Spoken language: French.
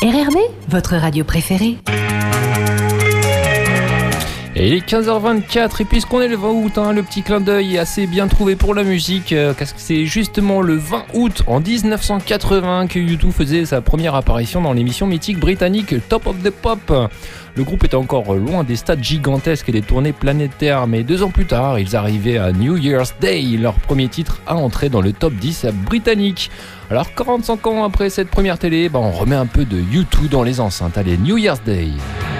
RRB, votre radio préférée. Et il est 15h24 et puisqu'on est le 20 août, le petit clin d'œil est assez bien trouvé pour la musique, parce que c'est justement le 20 août en 1980 que U2 faisait sa première apparition dans l'émission mythique britannique Top of the Pop. Le groupe était encore loin des stades gigantesques et des tournées planétaires, mais 2 ans plus tard, ils arrivaient à New Year's Day, leur premier titre à entrer dans le top 10 britannique. Alors 45 ans après cette première télé, on remet un peu de U2 dans les enceintes. Allez, New Year's Day.